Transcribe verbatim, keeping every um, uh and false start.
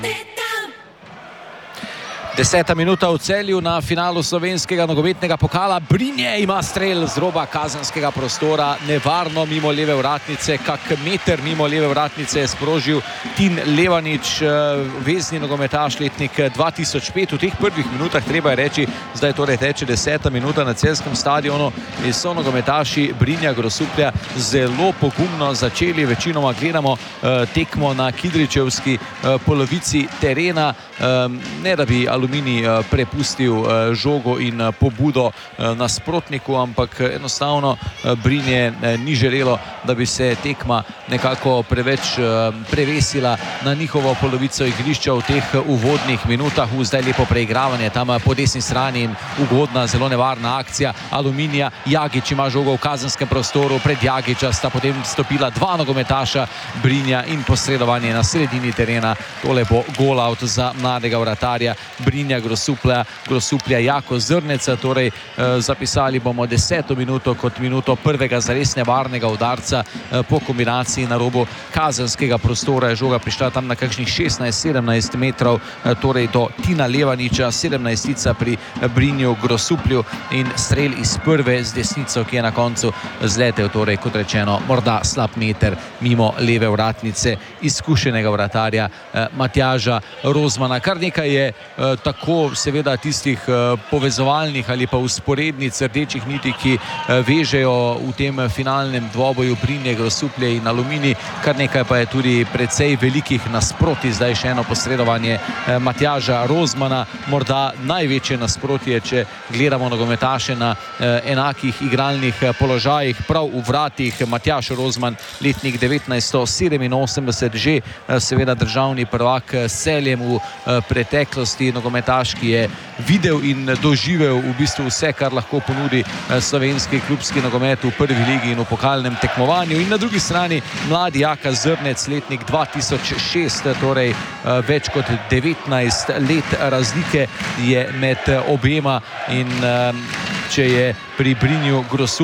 Deseta minuta v Celju na finalu slovenskega nogometnega pokala. Brinje ima strel z roba kazenskega prostora, nevarno mimo leve vratnice, kak meter mimo leve vratnice je sprožil Tin Levanič, vezni nogometaš, letnik dva tisoč pet. V teh prvih minutah, treba je reči, zdaj torej teče deseta minuta na celjskem stadionu, in so nogometaši Brinja Grosuplja zelo pogumno začeli. Večinoma gledamo tekmo na kidričevski polovici terena, ne da bi Aluminij prepustil žogo in pobudo nasprotniku, ampak enostavno Brinje ni želelo, da bi se tekma nekako preveč prevesila na njihovo polovico igrišča v teh uvodnih minutah. Zdaj lepo preigravanje tam po desni strani in ugodna, zelo nevarna akcija Aluminija. Jagič ima žogo v kazenskem prostoru, pred Jagiča sta potem stopila dva nogometaša Brinja in posredovanje na sredini terena. Tole bo gol out za mladega vratarja Brinja Grosuplja, Grosuplja Jako Zrneca. Torej eh, zapisali bomo deseto minuto kot minuto prvega zares nevarnega udarca eh, po kombinaciji na robu kazenskega prostora. Je žoga prišla tam na kakšnih šestnajst sedemnajst metrov, eh, torej do Tina Levaniča, sedemnajstica pri Brinju Grosuplju, in strel iz prve z desnico, ki je na koncu zletel, torej kot rečeno, morda slab meter mimo leve vratnice izkušenega vratarja eh, Matjaža Rozmana. Kar nekaj je eh, tako seveda tistih uh, povezovalnih ali pa usporednic rdečih niti, ki uh, vežejo v tem finalnem dvoboju Brinje Grosuplje in Aluminij. Kar nekaj pa je tudi precej velikih nasproti. Zdaj še eno posredovanje uh, Matjaža Rozmana, morda največje nasprotje, če gledamo nogometaše na uh, enakih igralnih uh, položajih, prav v vratih. Matjaž Rozman, letnik devetnajststo sedeminosemdeset, že uh, seveda državni prvak s Celjem v uh, preteklosti, nogometaš, ki je videl in doživel v bistvu vse, kar lahko ponudi slovenski klubski nogomet v prvi ligi in v pokalnem tekmovanju. In na drugi strani mladi Jaka Zrnec, letnik dva tisoč šest, torej več kot devetnajst let razlike je med obema, in če je pri Brinju Grosuplju